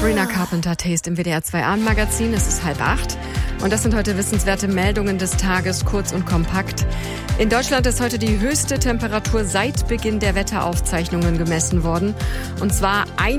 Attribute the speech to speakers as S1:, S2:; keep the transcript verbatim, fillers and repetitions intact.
S1: Sabrina Carpenter Taste im W D R zwei Abendmagazin. Es ist halb acht. Und das sind heute wissenswerte Meldungen des Tages, kurz und kompakt. In Deutschland ist heute die höchste Temperatur seit Beginn der Wetteraufzeichnungen gemessen worden. Und zwar ein